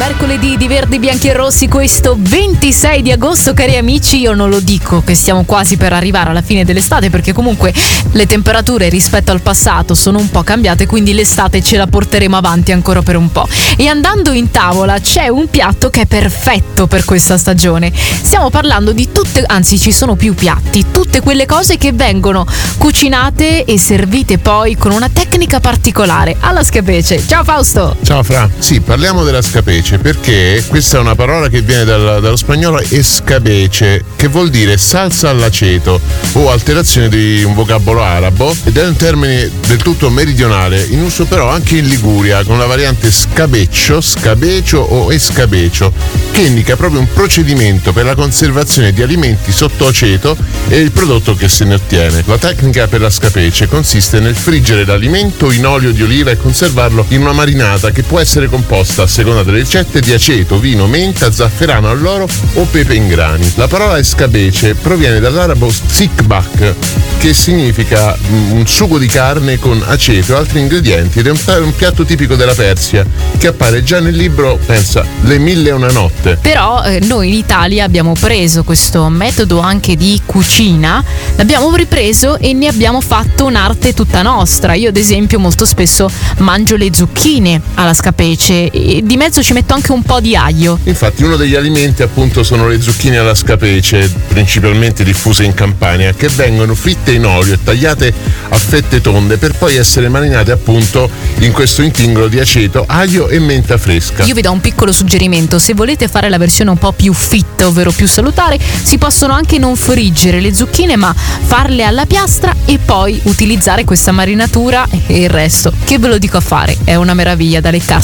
mercoledì di Verdi, Bianchi e Rossi, questo 26 di agosto, cari amici. Io non lo dico che stiamo quasi per arrivare alla fine dell'estate, perché comunque le temperature rispetto al passato sono un po' cambiate, quindi l'estate ce la porteremo avanti ancora per un po'. E andando in tavola c'è un piatto che è perfetto per questa stagione. Stiamo parlando di tutte, anzi ci sono più piatti, tutte quelle cose che vengono cucinate e servite poi con una tecnica particolare, alla scapice. Ciao Fausto! Ciao Fra. Sì, parliamo della scapice perché questa è una parola che viene dallo spagnolo escabeche, che vuol dire salsa all'aceto o alterazione di un vocabolo arabo, ed è un termine del tutto meridionale, in uso però anche in Liguria con la variante scabeccio, scabecio o escabecio, che indica proprio un procedimento per la conservazione di alimenti sotto aceto e il prodotto che se ne ottiene. La tecnica per la scapice consiste nel friggere l'alimento in olio di oliva e conservarlo in una marinata che può essere composta, a seconda delle ricette, di aceto, vino, menta, zafferano alloro o pepe in grani. La parola escabeche proviene dall'arabo sikbak, che significa un sugo di carne con aceto e altri ingredienti, ed è un piatto tipico della Persia che appare già nel libro, pensa, Le 1001 notte. Però noi in Italia abbiamo preso questo metodo anche di cucina, l'abbiamo ripreso e ne abbiamo fatto un'arte tutta nostra. Io ad esempio molto spesso mangio le zucchine alla scapice e di mezzo ci metto anche un po' di aglio. Infatti uno degli alimenti appunto sono le zucchine alla scapice, principalmente diffuse in Campania, che vengono fritte in olio e tagliate a fette tonde per poi essere marinate appunto in questo intingolo di aceto, aglio e menta fresca. Io vi do un piccolo suggerimento: se volete fare la versione un po' più fit, ovvero più salutare, si possono anche non friggere le zucchine ma farle alla piastra e poi utilizzare questa marinatura e il resto, che ve lo dico a fare, è una meraviglia da leccarsi